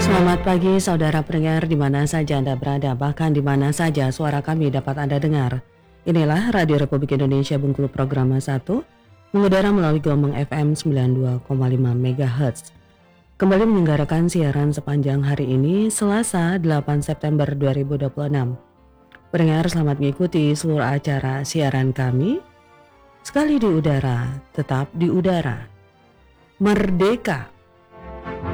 Selamat pagi saudara pendengar di mana saja Anda berada, bahkan di mana saja suara kami dapat Anda dengar. Inilah Radio Republik Indonesia Bengkulu Programa 1, mengudara melalui gelombang FM 92,5 MHz. Kembali menyelenggarakan siaran sepanjang hari ini, Selasa 8 September 2026. Pendengar selamat mengikuti seluruh acara siaran kami. Sekali di udara, tetap di udara. Merdeka!